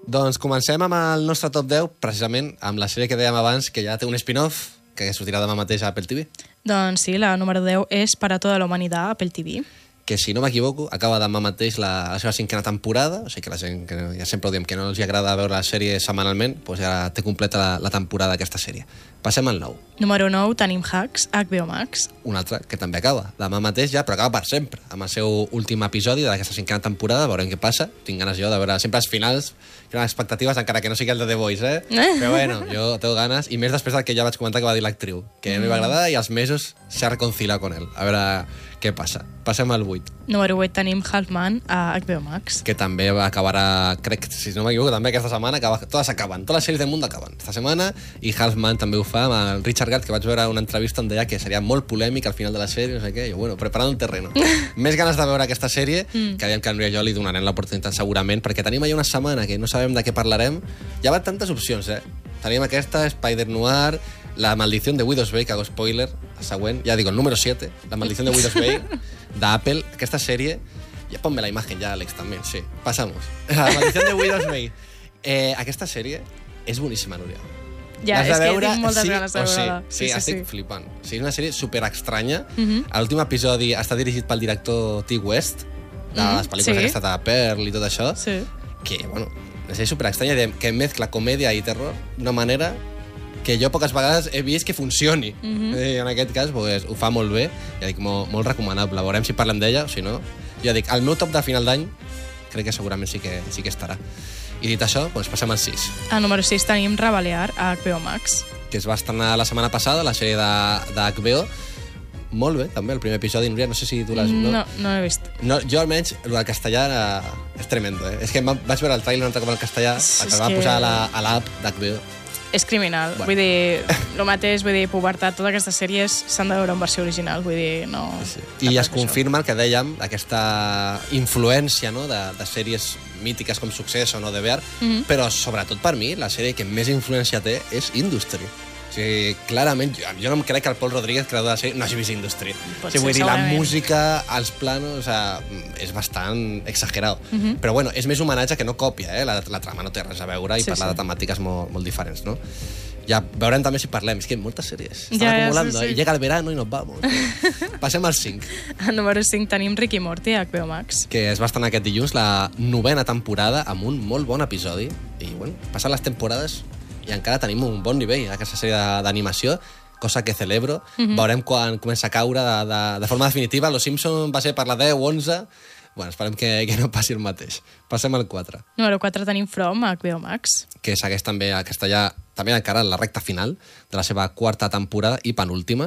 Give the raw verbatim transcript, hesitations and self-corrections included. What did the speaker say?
Doncs comencem amb el nostre top deu, precisament amb la sèrie que dèiem abans, que ja té un spin-off, que sortirà demà mateix a Apple T V. Doncs sí, la número deu és Para toda la humanidad, Apple T V. Que, si no m'equivoco, acaba demà mateix la, la seva cinquena temporada, o sigui que la gent, que ja sempre ho diem, que no els agrada veure la sèrie setmanalment, doncs ja té completa la, la temporada d'aquesta sèrie. Passem al nou. Número nou tenim Hacks, H B O Max. Un altre que també acaba, demà mateix ja, però acaba per sempre, amb el seu últim episodi d'aquesta cinquena temporada, veurem què passa. Tinc ganes jo de veure sempre els finals, que eren expectatives, encara que no sigui el de The Voice, eh? Però bueno, jo tengo ganes, i més després del que ja vaig comentar que va dir l'actriu, que no li va agradar i als mesos s'ha reconciliat con ell. A veure què passa. Passem al vuit. Número vuit tenim Halfman a H B O Max. Que també acabarà, crec, si no m'equivoco, també aquesta setmana, acaba, totes acaben, totes les sèries del món acaben esta setmana, i Halfman també ho fa amb el Richard Gere, que vaig veure una entrevista on deia que seria molt polèmic al final de la sèrie, no sé què, i bueno, preparant un terreno. Més ganes de veure aquesta sèrie, mm. que diem que a Núria i jo li donarem l'oportunitat segurament, perquè tenim allà una setmana que no sabem de què parlarem. Hi ha tantes opcions, eh? Tenim aquesta, Spider-Noir, La maldición de Widow's Bay, que hago spoiler, el següent, ja digo, el número siete, La maldición de Widow's Bay, d'Apple, aquesta sèrie, ja ponme la imagen ja, Àlex, també, sí, passamos. La maldición de Widow's Bay. Eh, aquesta sèrie és boníssima, Núria. Ja, és que tinc moltes sí ganes de veure-la. Sí, sí, sí, estic sí. flipant. O sigui, és una sèrie super estranya. Uh -huh. L'últim episodi està dirigit pel director T. West, de uh -huh. les pel·lícules sí. que ha estat a Pearl i tot això, sí. que, bueno, una sèrie super estranya, que mezcla comèdia i terror d'una manera que jo poques vegades he vist que funcioni. Uh -huh. I en aquest cas, pues, ho fa molt bé, ja dic, molt, molt recomanable. Veurem si parlem d'ella o si no. Ja dic, el meu top de final d'any crec que segurament sí que, sí que estarà. I dit això, doncs passem al sis. A número sis tenim Rebel-Yar a H B O Max. Que es va estrenar la setmana passada, la sèrie de, de H B O. Molt bé, també, el primer episodi. Núria, no sé si tu l'has... No, no, no l'he vist. No, jo almenys, el castellà era... és tremendo, eh? És que vaig veure el trailer un altre cop en castellà, es que va que... posar a l'app d'H B O. És criminal, bueno. Vull dir, el mateix, vull dir, pubertat, totes aquestes sèries s'han de veure en versió original, vull dir, no... Sí. I es confirma el que dèiem, aquesta influència, no?, de, de sèries mítiques com Succession o The Bear, mm -hmm. però sobretot per mi, la sèrie que més influència té és Industry. O sigui, clarament, jo, jo no em crec que el Paul Rodríguez, creador de la sèrie, no hagi vist Industry. O sigui, vull dir, la música, els planos, o sigui, és bastant exagerat. Mm -hmm. Però bueno, és més homenatge que no còpia, eh? La, la trama no té res a veure i sí, parla sí. de temàtiques molt, molt diferents, no? Ja veurem també si parlem. És que moltes sèries estan ja, acumulant, sí, sí. I llega el verano i nos vamos. Passem al cinc. Al número cinc tenim Rick i Morty a H B O Max. Que es va estrenar aquest dilluns, la novena temporada, amb un molt bon episodi. I, bueno, passen les temporades i encara tenim un bon nivell aquesta sèrie d'animació, cosa que celebro. Mm-hmm. Veurem quan comença a caure de, de, de forma definitiva. Los Simpsons va ser per la deu o onze. Bueno, esperem que, que no passi el mateix. Passem al quatre. Número quatre tenim From a H B O Max. Que segueix també a castellà, també encara en la recta final de la seva quarta temporada i penúltima.